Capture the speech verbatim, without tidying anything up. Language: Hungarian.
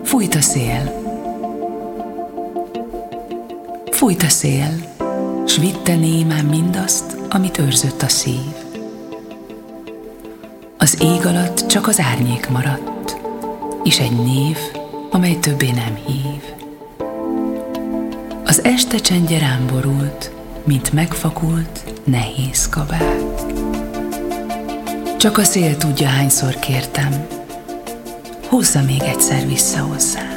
Fújt a szél. Fújt a szél, s vitte némán mindazt, amit őrzött a szív. Az ég alatt csak az árnyék maradt, és egy név, amely többé nem hív. Az este csendje rám borult, mint megfakult, nehéz kabát. Csak a szél tudja, hányszor kértem, hozza még egyszer vissza hozzám.